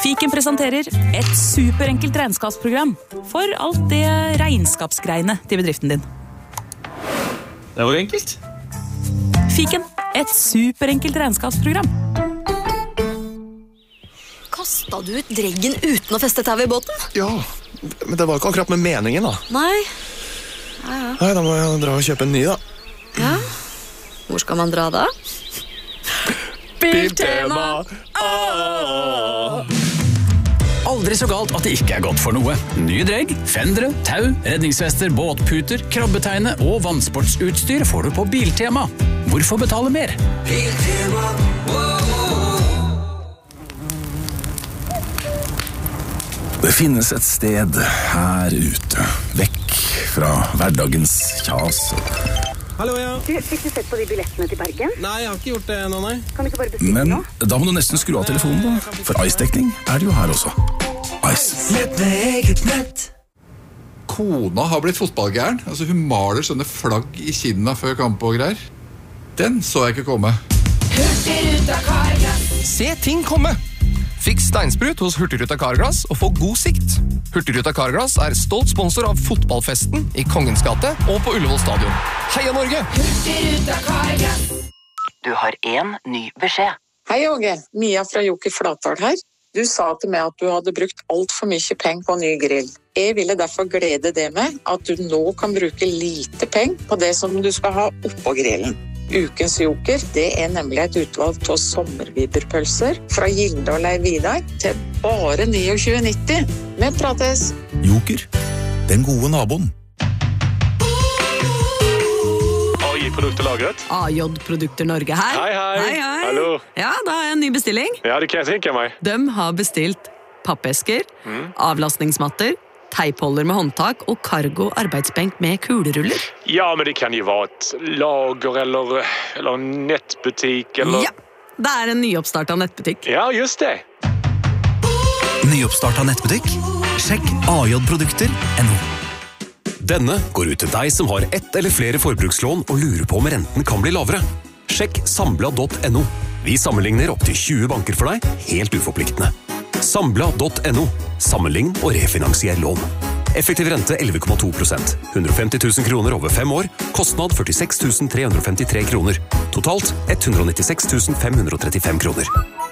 Fiken presenterer et superenkelt regnskapsprogram for alt det regnskapsgreiene til bedriften din. Det var enkelt. Fiken, et superenkelt regnskapsprogram. Kastet du ut dreggen uten å feste tau i båten? Ja, men det var ikke akkurat med meningen da. Nei. Nei, da må jeg dra og kjøpe en ny da. Ja. Hvor skal man dra da? Biltema! Aldri så galt at det ikke godt for noe. Nye dregg, fendere, tau, redningsvester, båtputer, krabbeteine og vannsportsutstyr får du på Biltema. Hvorfor betale mer? Biltema, Det finnes et sted her ute, vekk fra hverdagens kjas. Hallo, ja. Fikk du sett på de billettene til Bergen? Nei, jeg har ikke gjort det ennå, nei. Kan du ikke bare bestille Men nå? da må du nesten skru av telefonen da, for Ice-dekning er det jo her også. Ice. Nett med eget nett. Kona har blitt fotballgæren. Altså, hun maler sånne flagg i kinna før kamp og greier. Den så jeg ikke komme. Hurtigruta Carglass. Se ting komme! Fiks steinsprut hos Hurtigruta Carglass og få god sikt. Hurtigruta Carglass er stolt sponsor av fotballfesten i Kongens gate og på Ullevål stadion. Heia Norge! Hurtigruta Carglass. Du har en ny beskjed. Hei Åge, Mia fra Joker Flatdal her. Du sa til meg at du hadde brukt alt for mye penger på en ny grill. Jeg ville derfor glede deg med at du nå kan bruke lite penger på det som du skal ha oppå grillen. Ukens Joker, det er nemlig et utvalg av sommerviberpølser fra Gilde og Leiv Vidar til bare 29,90. Vi prates! Joker, den gode naboen. AJ-produkterlagret. AJ-produkter Norge her. Hei, hei. Hei, hei. Hallo. Ja, da har jeg en ny bestilling. Ja, det kan jeg tenke meg. De har bestilt pappesker, avlastningsmatter, teipholder med håndtak og cargo arbeidsbenk med kuleruller. Ja, men det kan jo være et lager eller nettbutikk eller... Ja, det er en nyoppstartet nettbutikk. Ja, just det. Nyoppstartet nettbutikk? Sjekk AJ-produkter.no. Denne går ut til deg som har ett eller flere forbrukslån og lurer på om renten kan bli lavere. Sjekk Sambla.no. Vi sammenligner opp til 20 banker for deg, helt uforpliktende. Sambla.no. Sammenlign og refinansier lån. Effektiv rente 11,2%. 150 000 kroner over 5 år. Kostnad 46 353 kroner. Totalt 196 535 kroner.